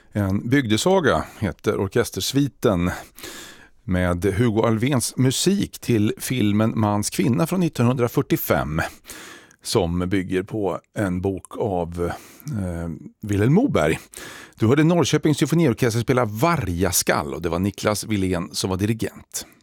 En bygdesaga heter orkestersviten med Hugo Alfvéns musik till filmen Mans kvinna från 1945 som bygger på en bok av Vilhelm Moberg. Du hörde Norrköpings symfoniorkester spela Vargaskall och det var Niklas Wilén som var dirigent.